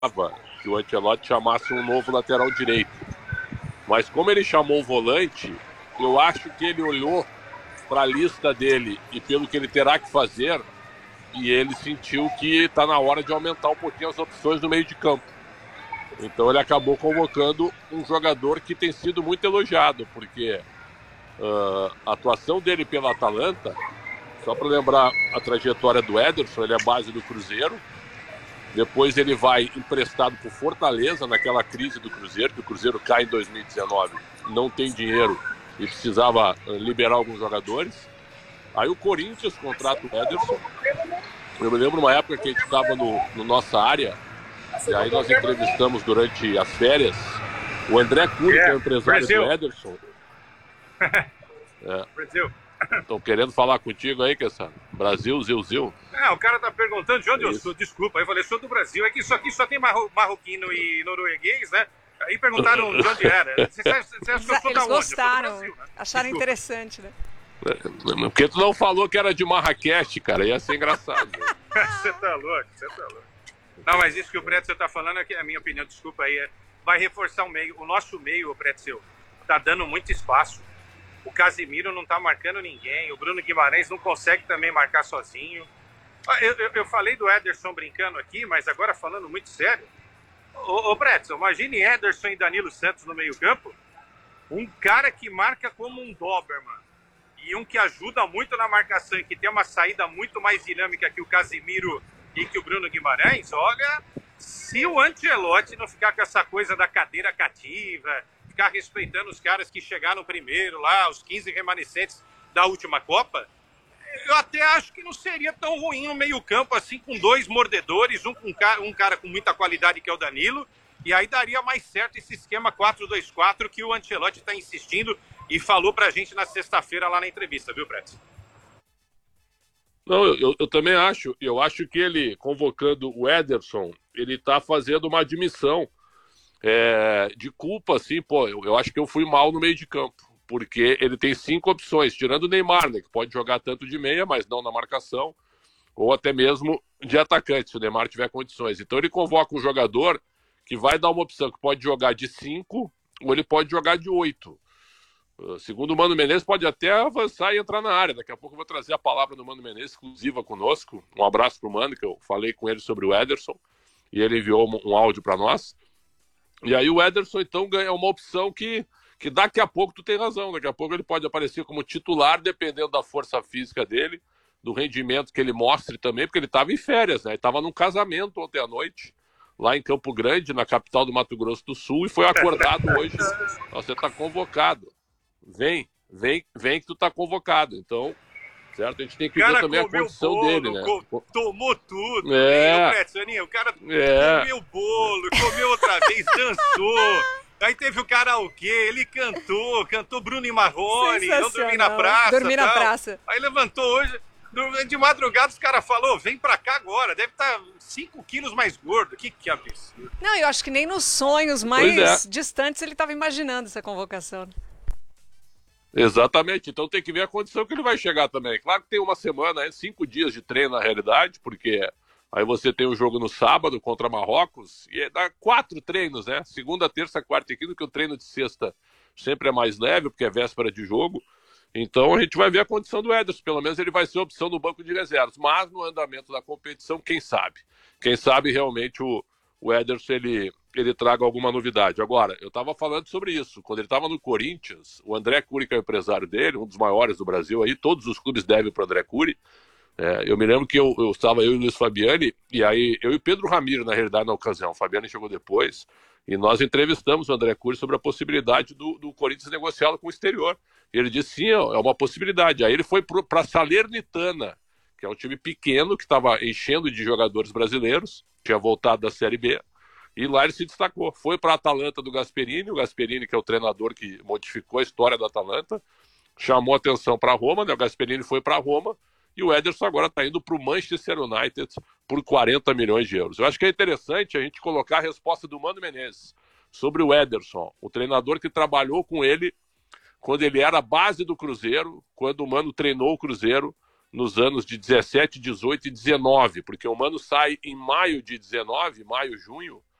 que o Ancelotti chamasse um novo lateral direito. Mas como ele chamou o volante, eu acho que ele olhou para a lista dele e pelo que ele terá que fazer, e ele sentiu que está na hora de aumentar um pouquinho as opções no meio de campo. Então ele acabou convocando um jogador que tem sido muito elogiado, porque a atuação dele pela Atalanta, só para lembrar a trajetória do Ederson, ele é base do Cruzeiro, depois ele vai emprestado para o Fortaleza, naquela crise do Cruzeiro, que o Cruzeiro cai em 2019, não tem dinheiro e precisava liberar alguns jogadores. Aí o Corinthians contrata o Ederson. Eu me lembro uma época que a gente estava no nossa área, e aí nós entrevistamos durante as férias o André Cury, que é o empresário do Ederson. Brasil. Estão querendo falar contigo aí, Kessano? Brasil, Zil. O cara tá perguntando de onde eu sou. Desculpa, aí eu falei, sou do Brasil. É que isso aqui só tem marroquino e norueguês, né? Aí perguntaram de onde era. Você acha que eu sou da onde? Eles gostaram, Brasil, né? acharam interessante, né? Porque tu não falou que era de Marrakech, cara. Ia ser engraçado. Você tá louco. Não, mas isso que o Pretzel tá falando é que a minha opinião, desculpa aí, vai reforçar o meio. O nosso meio, o Pretzel, tá dando muito espaço. O Casemiro não tá marcando ninguém. O Bruno Guimarães não consegue também marcar sozinho. Eu falei do Ederson brincando aqui, mas agora falando muito sério. Ô Pretzel, imagine Ederson e Danilo Santos no meio campo. Um cara que marca como um Doberman. E um que ajuda muito na marcação e que tem uma saída muito mais dinâmica que o Casemiro e que o Bruno Guimarães. Olha, se o Ancelotti não ficar com essa coisa da cadeira cativa, ficar respeitando os caras que chegaram primeiro lá, os 15 remanescentes da última Copa, eu até acho que não seria tão ruim no meio campo assim, com dois mordedores, um cara com muita qualidade que é o Danilo, e aí daria mais certo esse esquema 4-2-4 que o Ancelotti está insistindo e falou pra gente na sexta-feira lá na entrevista, viu, Pretzel? Não, eu também acho. Eu acho que ele, convocando o Ederson, ele tá fazendo uma admissão de culpa, assim, eu acho que eu fui mal no meio de campo, porque ele tem 5 opções, tirando o Neymar, né, que pode jogar tanto de meia, mas não na marcação, ou até mesmo de atacante, se o Neymar tiver condições. Então ele convoca um jogador que vai dar uma opção, que pode jogar de 5, ou ele pode jogar de 8. Segundo o Mano Menezes, pode até avançar e entrar na área. Daqui a pouco eu vou trazer a palavra do Mano Menezes, exclusiva conosco. Um abraço pro Mano, que eu falei com ele sobre o Ederson, e ele enviou um áudio para nós. E aí o Ederson, então, ganha uma opção que daqui a pouco tu tem razão. Daqui a pouco ele pode aparecer como titular, dependendo da força física dele, do rendimento que ele mostre também, porque ele estava em férias, né? Ele estava num casamento ontem à noite, lá em Campo Grande, na capital do Mato Grosso do Sul, e foi acordado hoje. Você está convocado. Vem que tu está convocado. Então, certo? A gente tem que ver também a condição dele, né? Tomou tudo. O cara comeu o bolo, comeu outra vez, dançou. Aí teve o karaokê, ele cantou Bruno e Marrone, não dormi na praça. Dormi na praça. Aí levantou hoje, de madrugada os caras falaram, vem pra cá agora, deve estar 5 quilos mais gordo. Que absurdo. Não, eu acho que nem nos sonhos mais distantes ele estava imaginando essa convocação. Exatamente, então tem que ver a condição que ele vai chegar também. Claro que tem uma semana, 5 dias de treino na realidade, porque aí você tem o jogo no sábado contra Marrocos, e dá 4 treinos, né? Segunda, terça, quarta e quinta, que o treino de sexta sempre é mais leve, porque é véspera de jogo. Então a gente vai ver a condição do Ederson, pelo menos ele vai ser opção no banco de reservas, mas no andamento da competição, quem sabe? Quem sabe realmente o Ederson ele traga alguma novidade. Agora, eu estava falando sobre isso. Quando ele estava no Corinthians, o André Cury, que é o empresário dele, um dos maiores do Brasil, aí todos os clubes devem para o André Cury. Eu me lembro que eu estava eu e o Luiz Fabiani, e aí eu e o Pedro Ramiro, na realidade, na ocasião. O Fabiani chegou depois, e nós entrevistamos o André Cury sobre a possibilidade do Corinthians negociá-lo com o exterior. E ele disse, sim, é uma possibilidade. Aí ele foi para a Salernitana, que é um time pequeno, que estava enchendo de jogadores brasileiros, tinha voltado da Série B, e lá ele se destacou. Foi para a Atalanta do Gasperini, o Gasperini, que é o treinador que modificou a história da Atalanta, chamou atenção para Roma, né? O Gasperini foi para Roma, e o Ederson agora está indo para o Manchester United por 40 milhões de euros. Eu acho que é interessante a gente colocar a resposta do Mano Menezes sobre o Ederson, o treinador que trabalhou com ele quando ele era a base do Cruzeiro, quando o Mano treinou o Cruzeiro nos anos de 17, 18 e 19, porque o Mano sai em maio de 19, maio, junho,